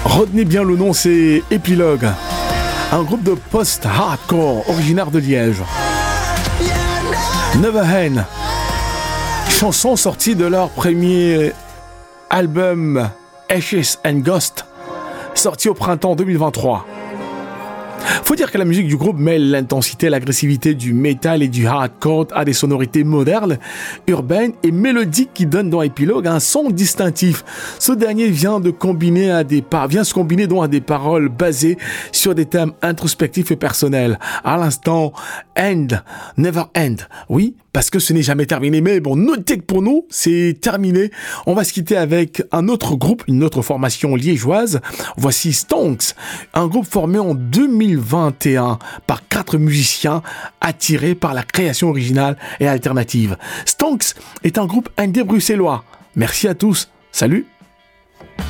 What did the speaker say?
Retenez bien le nom, c'est Epilogue, un groupe de post-hardcore originaire de Liège. Never End, chanson sortie de leur premier album Ashes and Ghost, sorti au printemps 2023. Faut dire que la musique du groupe mêle l'intensité et l'agressivité du metal et du hardcore à des sonorités modernes, urbaines et mélodiques qui donnent dans Epilogue un son distinctif. Ce dernier vient se combiner à des paroles basées sur des thèmes introspectifs et personnels. À l'instant, End, Never End. Oui, parce que ce n'est jamais terminé. Mais bon, notez que pour nous, c'est terminé. On va se quitter avec un autre groupe, une autre formation liégeoise. Voici Stonks, un groupe formé en 2021 par 4 musiciens attirés par la création originale et alternative. Stonks est un groupe indé bruxellois. Merci à tous. Salut!